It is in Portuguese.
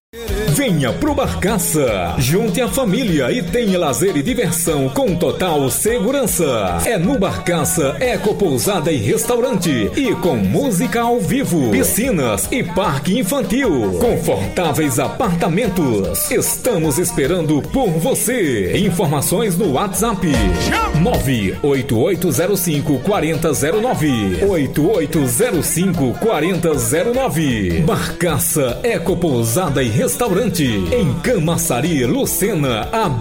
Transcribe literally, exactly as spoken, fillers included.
Venha pro Barcaça, junte a família e tenha lazer e diversão com total segurança. É no Barcaça Eco Pousada e Restaurante e com música ao vivo, piscinas e parque infantil, confortáveis apartamentos. Estamos esperando por você. Informações no WhatsApp nove oito oito zero cinco quatro zero zero nove oito oito zero cinco quatro zero nove. Barcaça Eco Pousada e Restaurante em Camaçari, Lucena, a